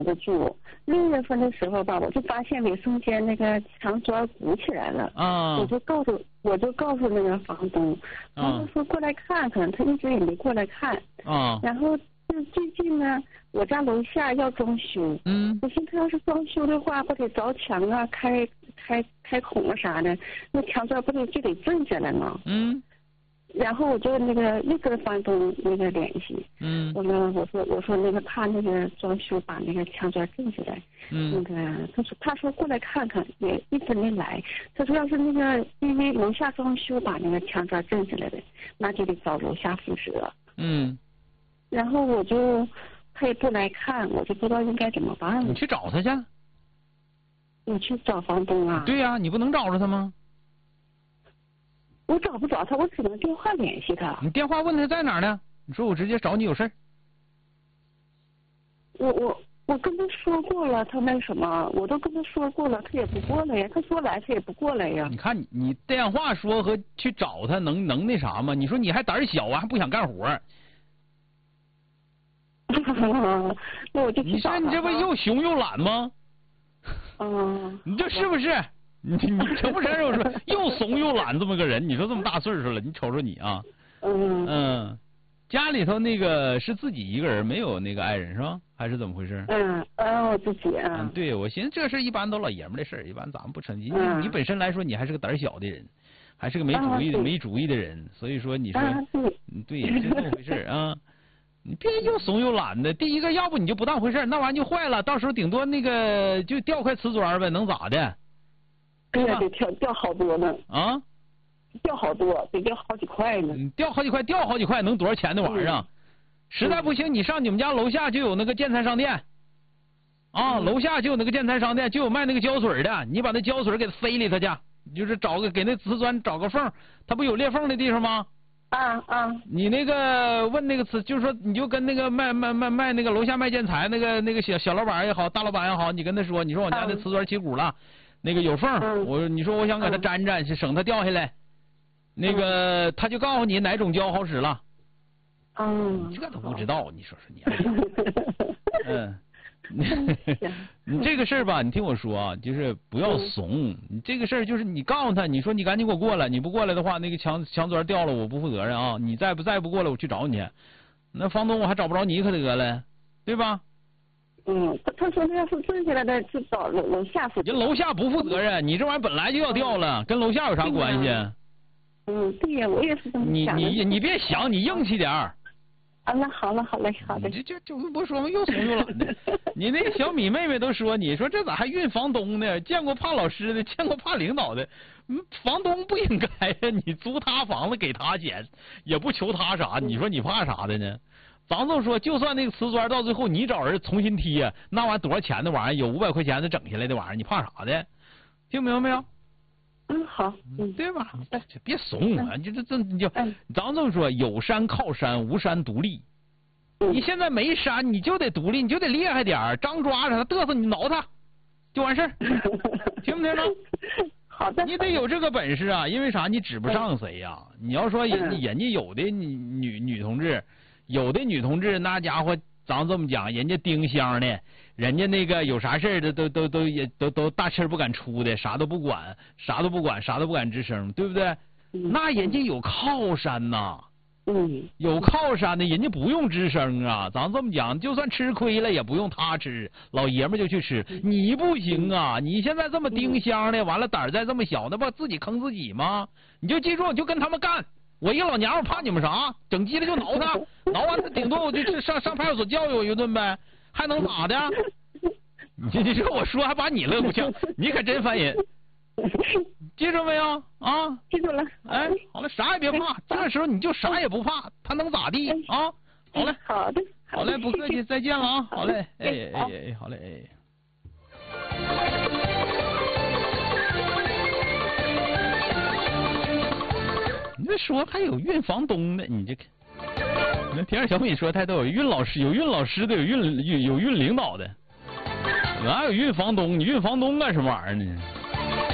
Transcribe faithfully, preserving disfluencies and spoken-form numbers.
的住。六月份的时候吧，我就发现卫生间那个墙砖鼓起来了。 啊。 我就告诉我就告诉那个房东，房东说过来看看，他一直也没过来看。 啊。 然后就最近呢，我家楼下要装修。 嗯。 我寻思要是装修的话，不得凿墙啊、开开开孔啊啥的，那墙砖不得就得震下来吗？ 嗯。 然后我就那个又跟房东那个联系， 嗯， 我呢我说我说那个怕那个装修把那个墙砖震起来， 嗯， 那个他说他说过来看看，也一直没来。他说要是那个因为楼下装修把那个墙砖震起来的，那就得找楼下负责。 嗯， 然后我就他也不来看，我就不知道应该怎么办了。 你去找他去。 我去找房东啊？ 对呀、啊，你不能找着他吗？ 我找不着他，我只能电话联系他。 你电话问他在哪儿呢？你说我直接找你有事儿。 我我我跟他说过了，他那什么，我都跟他说过了，他也不过来呀。他说来，他也不过来呀。 你看你你电话说和去找他能能那啥吗？你说你还胆小啊，还不想干活。 那我就你说你这不又熊又懒吗？ 嗯。 你这是不是？你你承不承认我说又怂又懒这么个人？你说这么大岁数了，你瞅瞅你啊。 嗯。 嗯，家里头那个是自己一个人，没有那个爱人是吧？还是怎么回事？ 嗯嗯，我自己啊。 嗯，对，我寻思这事一般都老爷们的事儿，一般咱们不成。你、 嗯、 你本身来说，你还是个胆小的人，还是个没主意的、啊、没主意的人，所以说你说， 啊、 嗯，对，就这么回事啊。你别又怂又懒的。第一个，要不你就不当回事，那玩意就坏了，到时候顶多那个就掉块瓷砖呗，能咋的？ 对呀，得掉掉好多呢。 啊？ 掉好多，得掉好几块呢。 掉好几块，掉好几块能多少钱的玩意儿啊？嗯、实在不行，你上你们家楼下就有那个建材商店。啊， 嗯、 楼下就有那个建材商店，就有卖那个胶水的，你把那胶水给它塞里头去，就是找个给那瓷砖找个缝，它不有裂缝的地方吗？ 啊啊！ 你那个问那个瓷，就是说你就跟那个卖卖卖卖那个楼下卖建材那个那个小小老板也好，大老板也好，你跟他说，你说我家那瓷砖起鼓了，那个有缝， 嗯、 我你说我想给它粘粘，是省它掉下来，那个他就告诉你哪种胶好使了。 嗯， 这都不知道，你说说你。嗯。你这个事儿吧，你听我说啊，就是不要怂。你这个事儿就是你告诉他，你说你赶紧给我过来，你不过来的话，那个墙墙砖掉了，我不负责任啊！你再不再不过来，我去找你去。那房东我还找不着你可得了，对吧？ 嗯，他他说他要是震下来的，就找楼楼下负责。 人楼下不负责任，你这玩意儿本来就要掉了，跟楼下有啥关系？ 嗯，对呀，我也是这么想的。 你你你别想，你硬气点儿。 啊，那好了，好嘞，好的。 这这这不说吗？又怂又懒的。你那小米妹妹都说，你说这咋还运房东呢？见过怕老师的，见过怕领导的。嗯，房东不应该呀！你租他房子给他钱，也不求他啥，你说你怕啥的呢？咱就说，就算那个瓷砖到最后你找人重新贴，那玩意儿多少钱的玩意儿？有五百块钱的整下来的玩意儿，你怕啥的？听明白没有？ 嗯，好，嗯， 对吧？这别怂啊！你这这你就，咱这么说，有山靠山，无山独立。你现在没山，你就得独立，你就得厉害点儿，张抓着他嘚瑟，你挠他，就完事儿。听不听着？ 好的。 你得有这个本事啊！因为啥？你指不上谁呀、啊？你要说人人家有的女女同志，有的女同志那家伙，咱这么讲，人家丁香的。人家那个有啥事儿的都都都也都都大气不敢出的，啥都不管，啥都不管，啥都不敢吱声，对不对？ 嗯、 那人家有靠山呐， 嗯， 有靠山的，人家不用吱声啊。咱这么讲，就算吃亏了也不用他吃，老爷们就去吃。你不行啊！你现在这么丁香的，完了胆儿再这么小，那不自己坑自己吗？你就记住，你就跟他们干。我一个老娘们怕你们啥？整急了就挠他，挠完他顶多我就上上派出所教育我一顿呗。还能咋的？你你这我说还把你乐不呛，你可真烦人。记住没有啊？ 记住了。 哎，好了，啥也别怕，这时候你就啥也不怕，他能咋地啊？好嘞， 好的， 好嘞，不客气，再见了啊！好嘞，哎哎哎哎，好嘞哎。你这说还有运房东的，你这个。那田二小米说他都有运老师，有运老师的，有运有运领导的，哪有运房东？你运房东干什么玩意儿呢？